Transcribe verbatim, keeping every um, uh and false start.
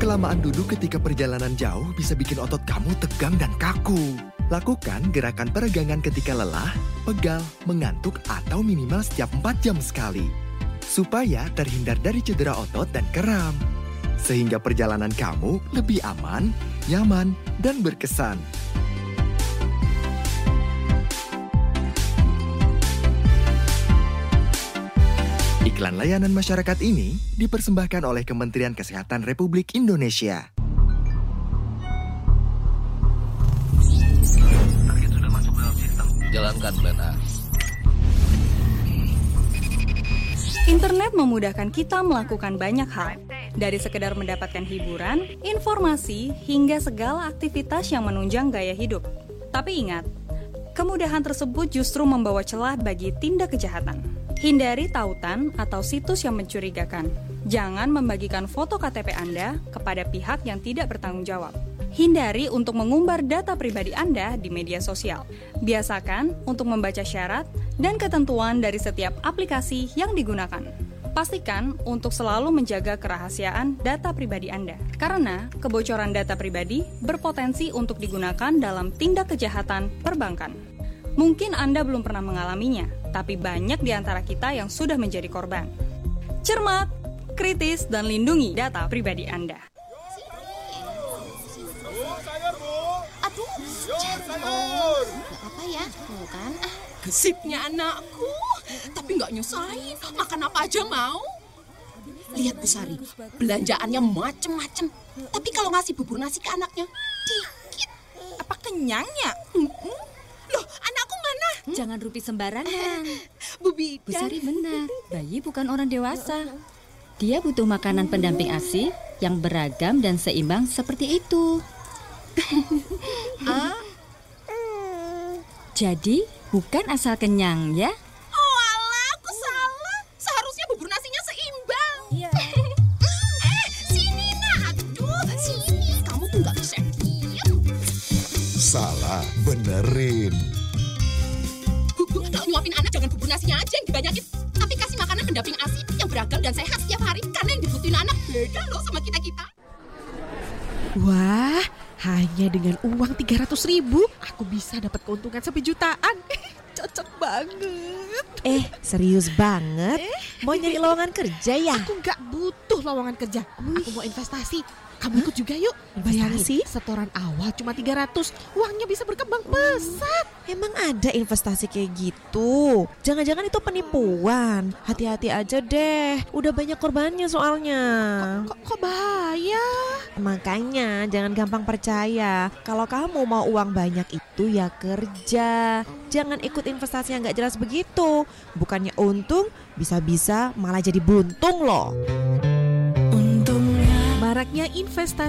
kelamaan duduk ketika perjalanan jauh bisa bikin otot kamu tegang dan kaku. Lakukan gerakan peregangan ketika lelah, pegal, mengantuk, atau minimal setiap empat jam sekali. Supaya terhindar dari cedera otot dan kram. Sehingga perjalanan kamu lebih aman, nyaman, dan berkesan. Iklan layanan masyarakat ini dipersembahkan oleh Kementerian Kesehatan Republik Indonesia. Target sudah masuk ke dalam sistem. Jalankan plan A. Internet memudahkan kita melakukan banyak hal. Dari sekedar mendapatkan hiburan, informasi, hingga segala aktivitas yang menunjang gaya hidup. Tapi ingat, kemudahan tersebut justru membawa celah bagi tindak kejahatan. Hindari tautan atau situs yang mencurigakan. Jangan membagikan foto K T P Anda kepada pihak yang tidak bertanggung jawab. Hindari untuk mengumbar data pribadi Anda di media sosial. Biasakan untuk membaca syarat dan ketentuan dari setiap aplikasi yang digunakan. Pastikan untuk selalu menjaga kerahasiaan data pribadi Anda. Karena kebocoran data pribadi berpotensi untuk digunakan dalam tindak kejahatan perbankan. Mungkin Anda belum pernah mengalaminya, tapi banyak di antara kita yang sudah menjadi korban. Cermat, kritis, dan lindungi data pribadi Anda. Aduh, jangan. Gak apa ya, tuh kan. Ah. Gesipnya anakku, tapi gak nyusahin, makan apa aja mau. Lihat Bu Sari, belanjaannya macem-macem. Tapi kalau ngasih bubur nasi ke anaknya, dikit. Apa kenyangnya? Mm-mm. Loh, anakku mana? Jangan rupi sembarangan. Bu Bidan. Bu Sari benar, bayi bukan orang dewasa. Dia butuh makanan pendamping A S I yang beragam dan seimbang seperti itu. Ah? Jadi, bukan asal kenyang ya? Oh alah, aku salah. Seharusnya bubur nasinya seimbang. Iya. eh, sini nak. Aduh, sini. Kamu tuh gak bisa diem. Salah, benerin. Bu, kalau nyuapin anak jangan bubur nasinya aja yang dibanyakin. Tapi kasih makanan pendamping A S I yang beragam dan sehat setiap hari. Karena yang dibutuhin anak beda loh sama kita-kita. Wah, hanya dengan uang tiga ratus ribu, aku bisa dapat keuntungan sampai jutaan. Cocok banget. Eh, serius banget? Eh? Mau nyari lowongan kerja ya? Aku gak butuh lowongan kerja. Aku mau investasi. Kamu ikut juga yuk. Investasi? Bayangin, setoran awal cuma tiga ratus. Uangnya bisa berkembang pesat. Emang ada investasi kayak gitu? Jangan-jangan itu penipuan. Hati-hati aja deh. Udah banyak korbannya soalnya. Kok, kok bahaya? Makanya jangan gampang percaya. Kalau kamu mau uang banyak itu ya kerja. Jangan ikut investasi yang gak jelas begitu. Bukannya untung, bisa-bisa malah jadi buntung loh. Maraknya investasi